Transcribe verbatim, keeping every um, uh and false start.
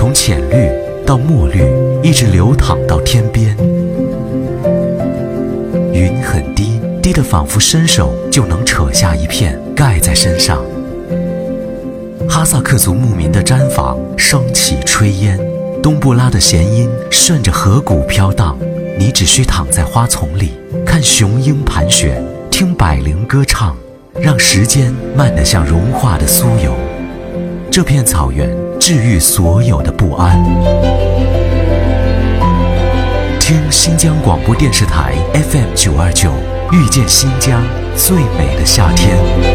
从浅绿到墨绿，一直流淌到天边。云很低，低得仿佛伸手就能扯下一片盖在身上。哈萨克族牧民的毡房升起炊烟，冬不拉的弦音顺着河谷飘荡，你只需躺在花丛里，看雄鹰盘旋，听百灵歌唱，让时间慢得像融化的酥油。这片草原治愈所有的不安。听新疆广播电视台 F M 九二九，遇见新疆最美的夏天。